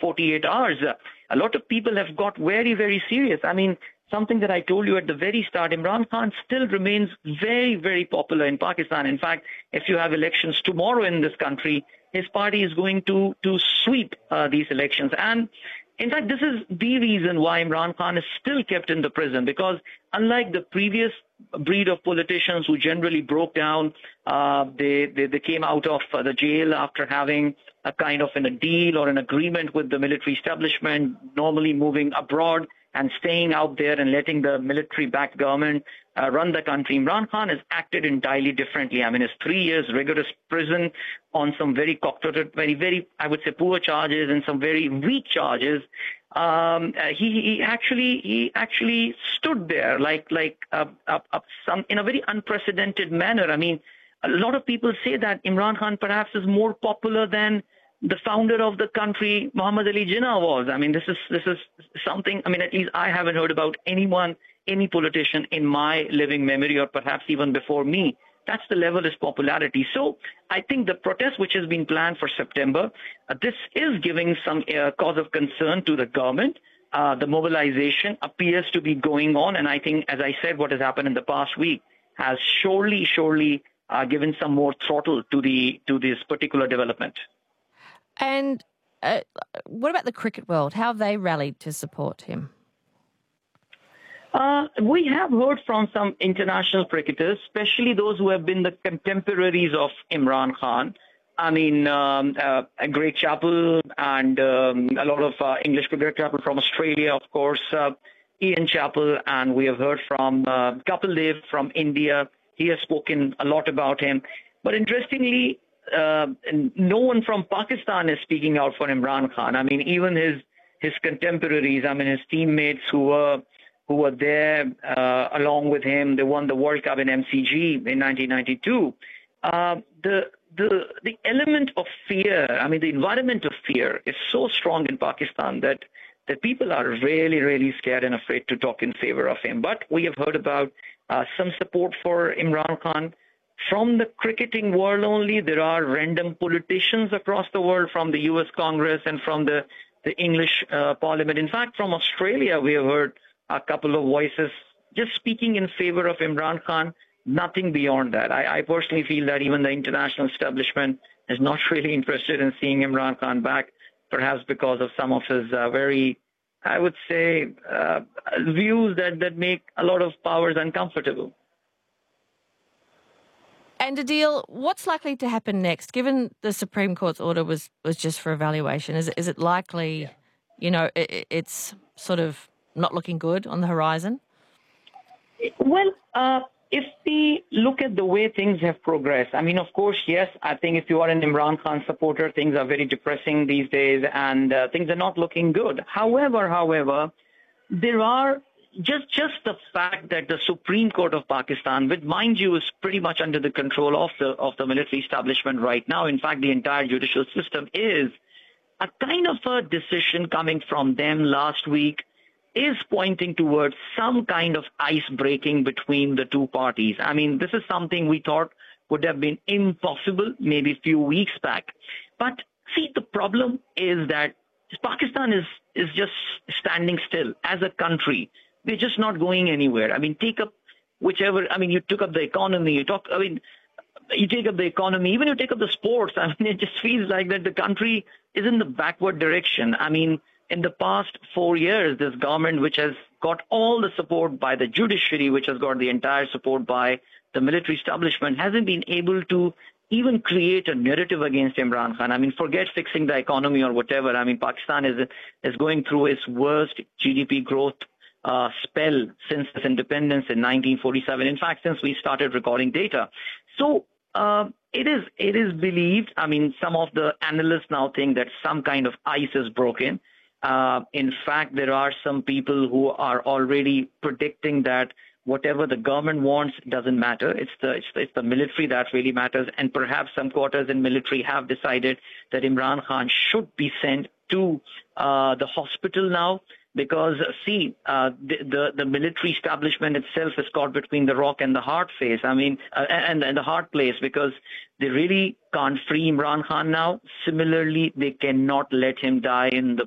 48 hours, a lot of people have got very, very serious. I mean, something that I told you at the very start, Imran Khan still remains very, very popular in Pakistan. In fact, if you have elections tomorrow in this country, his party is going to sweep these elections. And in fact, this is the reason why Imran Khan is still kept in the prison, because unlike the previous breed of politicians who generally broke down, they came out of the jail after having a kind of a deal or an agreement with the military establishment, normally moving abroad and staying out there and letting the military-backed government run the country. Imran Khan has acted entirely differently. I mean, his 3 years rigorous prison on some very cocktated, very, I would say, poor charges and some very weak charges. He actually stood there like some in a very unprecedented manner. I mean, a lot of people say that Imran Khan perhaps is more popular than the founder of the country, Muhammad Ali Jinnah, was. I mean, this is something, I mean, at least I haven't heard about anyone, any politician in my living memory, or perhaps even before me. That's the level of his popularity. So I think the protest which has been planned for September, this is giving some cause of concern to the government. The mobilization appears to be going on. And I think, as I said, what has happened in the past week has surely given some more throttle to this particular development. And what about the cricket world? How have they rallied to support him? We have heard from some international cricketers, especially those who have been the contemporaries of Imran Khan. I mean, Greg Chappell and a lot of English cricket Chappell from Australia, of course, Ian Chappell, and we have heard from Kapil Dev from India. He has spoken a lot about him. But interestingly, no one from Pakistan is speaking out for Imran Khan. I mean, even his contemporaries, I mean, his teammates who were there along with him, they won the World Cup in MCG in 1992. The element of fear, I mean, the environment of fear is so strong in Pakistan that people are really, really scared and afraid to talk in favor of him. But we have heard about some support for Imran Khan. From the cricketing world only, there are random politicians across the world, from the US Congress and from the English Parliament. In fact, from Australia, we have heard a couple of voices just speaking in favor of Imran Khan, nothing beyond that. I personally feel that even the international establishment is not really interested in seeing Imran Khan back, perhaps because of some of his very, I would say, views that make a lot of powers uncomfortable. And Adil, what's likely to happen next? Given the Supreme Court's order was just for evaluation, is it likely, it's sort of not looking good on the horizon? Well, if we look at the way things have progressed, I mean, of course, yes, I think if you are an Imran Khan supporter, things are very depressing these days and things are not looking good. However, there are just the fact that the Supreme Court of Pakistan, which, mind you, is pretty much under the control of the military establishment right now. In fact, the entire judicial system is a kind of a decision coming from them last week is pointing towards some kind of ice breaking between the two parties. I mean, this is something we thought would have been impossible maybe a few weeks back. But see, the problem is that Pakistan is just standing still as a country. We're just not going anywhere. I mean, take up whichever, I mean, you took up the economy, you take up the economy, even you take up the sports. I mean, it just feels like that the country is in the backward direction. I mean, in the past 4 years, this government, which has got all the support by the judiciary, which has got the entire support by the military establishment, hasn't been able to even create a narrative against Imran Khan. I mean, forget fixing the economy or whatever. I mean, Pakistan is going through its worst GDP growth spell since its independence in 1947. In fact, since we started recording data. So it is believed, I mean, some of the analysts now think that some kind of ice is broken. In fact, there are some people who are already predicting that whatever the government wants doesn't matter. It's the military that really matters. And perhaps some quarters in military have decided that Imran Khan should be sent to the hospital now. Because, see, the military establishment itself is caught between the rock and the hard place. I mean, and the hard place, because they really can't free Imran Khan now. Similarly, they cannot let him die in the